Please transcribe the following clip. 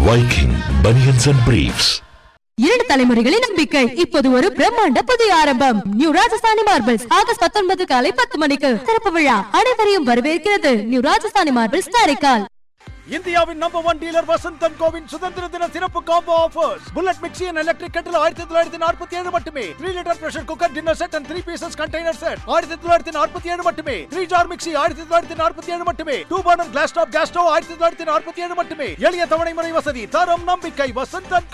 Viking Bunions and Briefs. 2 தலைமுறைகளின் நம்பிக்கை இப்போது ஒரு பிரம்மாண்ட புதிய ஆரம்பம். நியூ ராஜஸ்தானி மார்பிள்ஸ் ஆகஸ்ட் 19 காலை 10 மணிக்கு திறப்பு விழா. அனைவரையும் வரவேற்கிறது நியூ ராஜஸ்தானி மார்பிள்ஸ் காரைக்கால். இந்தியாவின் நம்பர் 1 டீலர் வசந்தன் கோவின் சுதந்திர தின சிறப்பு combo offers. Bullet mixie and electric Kettle 1947 மட்டுமே. 3 litre pressure cooker dinner set and 3 pieces container set 1947 மட்டுமே. 3 ஜார் மிக்ஸி 1947 மட்டுமே. 2 burner class top gas stove 1947 மட்டுமே. எளிய தவணை முறை வசதி, தரம், நம்பிக்கை. வசந்தன்